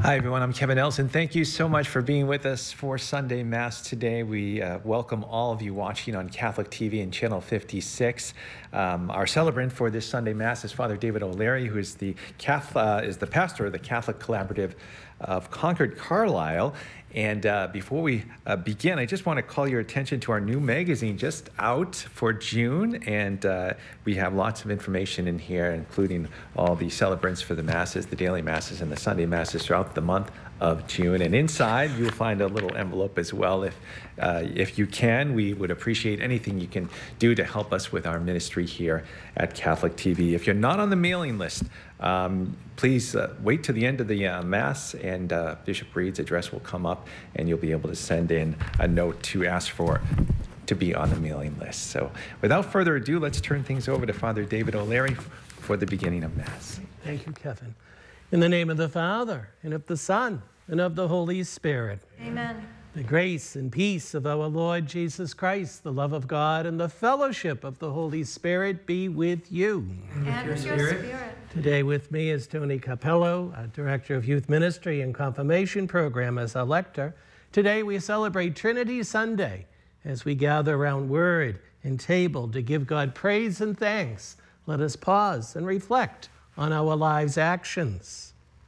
Hi, everyone. I'm Kevin Nelson. Thank you so much for being with us for Sunday Mass today. We welcome all of you watching on Catholic TV and Channel 56. Our celebrant for this Sunday Mass is Father David O'Leary, who is the pastor of the Catholic Collaborative of Concord Carlisle. And before we begin, I just want to call your attention to our new magazine just out for June. And we have lots of information in here, including all the celebrants for the Masses, the daily Masses, and the Sunday Masses throughout the month of June. And inside, you'll find a little envelope as well. If you can, we would appreciate anything you can do to help us with our ministry here at Catholic TV. If you're not on the mailing list, please wait to the end of the Mass, and Bishop Reed's address will come up, and you'll be able to send in a note to ask to be on the mailing list. So without further ado, let's turn things over to Father David O'Leary for the beginning of Mass. Thank you, Kevin. In the name of the Father, and of the Son, and of the Holy Spirit. Amen. The grace and peace of our Lord Jesus Christ, the love of God, and the fellowship of the Holy Spirit be with you. And with your spirit. Today with me is Tony Capello, Director of Youth Ministry and Confirmation Program as our lector. Today we celebrate Trinity Sunday as we gather around word and table to give God praise and thanks. Let us pause and reflect on our lives' actions.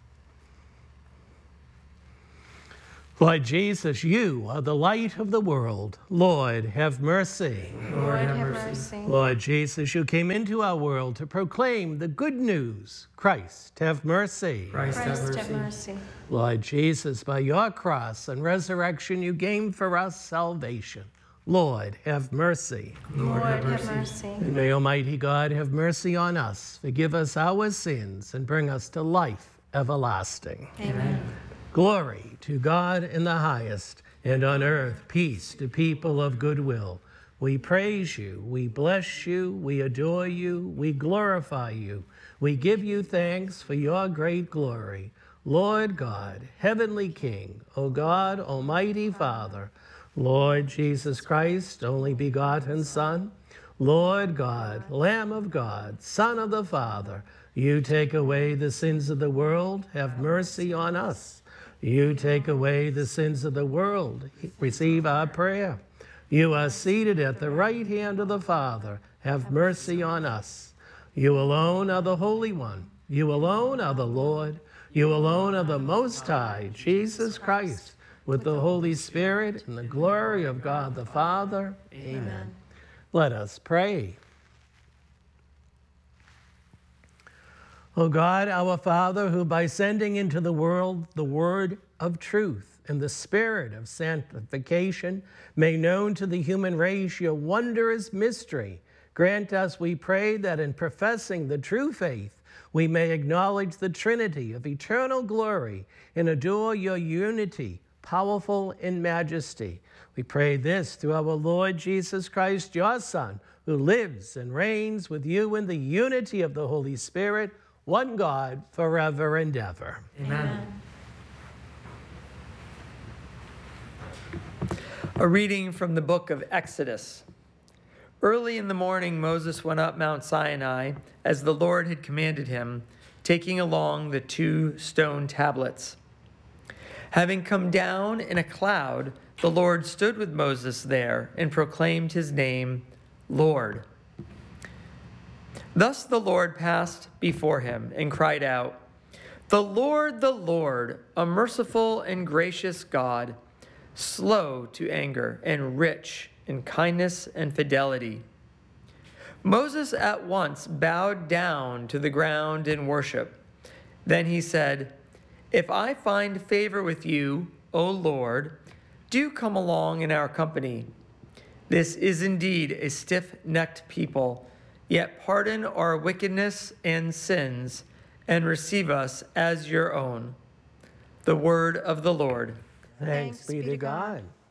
Lord Jesus, you are the light of the world. Lord, have mercy. Lord, have mercy. Lord Jesus, you came into our world to proclaim the good news. Christ, have mercy. Christ have mercy. Lord Jesus, by your cross and resurrection, you gained for us salvation. Lord, have mercy. Lord, have mercy. And may Almighty God have mercy on us, forgive us our sins, and bring us to life everlasting. Amen. Glory to God in the highest, and on earth peace to people of good will. We praise you, we bless you, we adore you, we glorify you. We give you thanks for your great glory. Lord God, heavenly King, O God, almighty Father, Lord Jesus Christ, only begotten Son, Lord God, Lamb of God, Son of the Father, you take away the sins of the world, have mercy on us. You take away the sins of the world. Receive our prayer. You are seated at the right hand of the Father. Have mercy on us. You alone are the Holy One. You alone are the Lord. You alone are the Most High, Jesus Christ, with the Holy Spirit and the glory of God the Father. Amen. Let us pray. O God, our Father, who by sending into the world the word of truth and the spirit of sanctification made known to the human race your wondrous mystery, grant us, we pray, that in professing the true faith, we may acknowledge the Trinity of eternal glory and adore your unity, powerful in majesty. We pray this through our Lord Jesus Christ, your Son, who lives and reigns with you in the unity of the Holy Spirit, one God, forever and ever. Amen. A reading from the book of Exodus. Early in the morning, Moses went up Mount Sinai, as the Lord had commanded him, taking along the 2 stone tablets. Having come down in a cloud, the Lord stood with Moses there and proclaimed his name, Lord. Thus the Lord passed before him and cried out, the Lord, a merciful and gracious God, slow to anger and rich in kindness and fidelity. Moses at once bowed down to the ground in worship. Then he said, if I find favor with you, O Lord, do come along in our company. This is indeed a stiff-necked people, yet pardon our wickedness and sins, and receive us as your own. The word of the Lord. Thanks be to God.